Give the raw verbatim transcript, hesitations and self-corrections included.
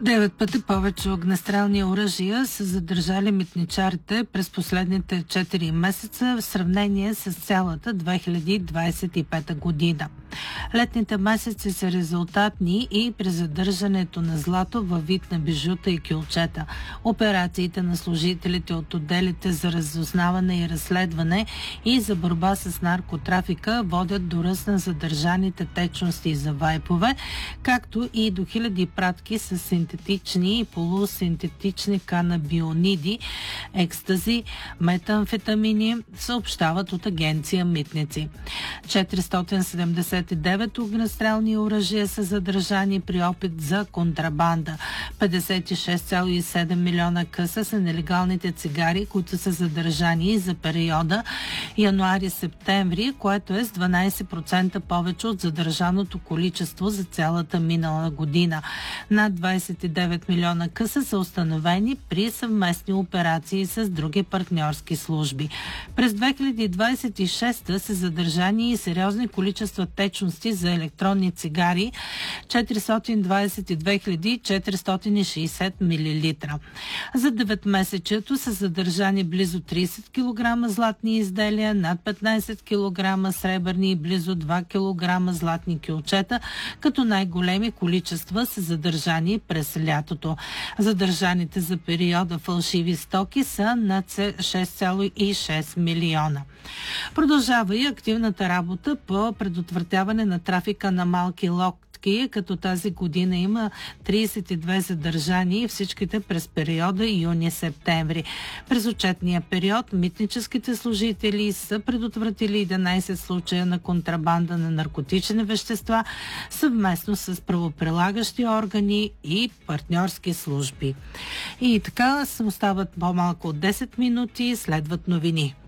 Девет пъти повече огнестрелни оръжия са задържали митничарите през последните четири месеца в сравнение с цялата две хиляди двадесет и пета година. Летните месеци са резултатни и при задържането на злато във вид на бижута и кюлчета. Операциите на служителите от отделите за разузнаване и разследване и за борба с наркотрафика водят до ръст на задържаните течности за вайпове, както и до хиляди пратки с синтетични и полусинтетични канабиониди, екстази, метамфетамини, съобщават от агенция Митници. четиристотин седемдесет и девет огнестрелни оръжия са задържани при опит за контрабанда. петдесет и шест цяло и седем милиона къса са нелегалните цигари, които са задържани за периода януари-септември, което е с дванадесет процента повече от задържаното количество за цялата минала година. Над двадесет и девет милиона къса са установени при съвместни операции с други партньорски служби. През две хиляди двадесет и шеста са задържани и сериозни количества течности за електронни цигари – четиристотин двадесет и две хиляди четиристотин и шестдесет милилитра. За деветмесечието са задържани близо тридесет килограма златни изделия, над петнадесет килограма сребърни и близо два килограма златни кюлчета, като най-големи количества са задържани през лятото. Задържаните за периода фалшиви стоки са над шест цяло и шест милиона. Продължава и активната работа по предотвратяване на трафика на малки лодки, като тази година има тридесет и две задържани и всичките през периода юни-септември. През отчетния период митническите служители са предотвратили единадесет случая на контрабанда на наркотични вещества съвместно с правоприлагащи органи и партньорски служби. И така остават по-малко от десет минути, следват новини.